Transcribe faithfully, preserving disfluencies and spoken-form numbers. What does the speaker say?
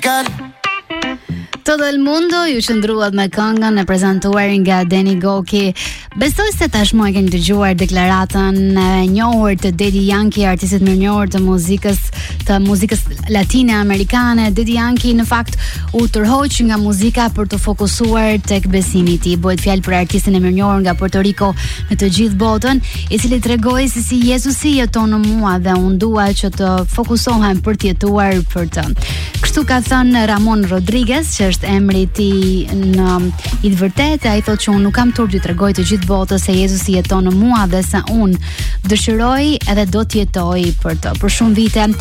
Todo el mundo ju qëndruat me këngën e prezantuar nga Danny Gokey. Besoj se tashmë e keni dëgjuar deklaratën e njohur të Daddy Yankee, artistit mirënjohur të muzikës të muzikës latine amerikane. Daddy Yankee në fakt u tërhoq nga muzika për të fokusuar tek besimi i tij. Bëhet fjalë për artistin e mirënjohur nga Puerto Rico në të gjithë botën, i cili tregoi se si Jezusi jeton në mua dhe unë dua që të fokusohem për të jetuar për të. Kështu ka thënë Ramon Rodriguez, që është emri i tij në i vërtetë. Ai thotë që unë nuk kam turp të tregoj të gjithë botës se Jezusi jeton në mua dhe se unë dëshiroj edhe do të jetoj për të. Për shumë vite